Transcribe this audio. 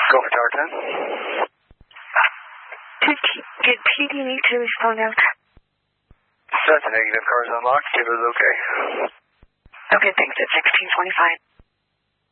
Go for Tower 10. Did PD need to respond out? That's a negative. Car's unlocked. It was okay. Okay, thanks. At 1625.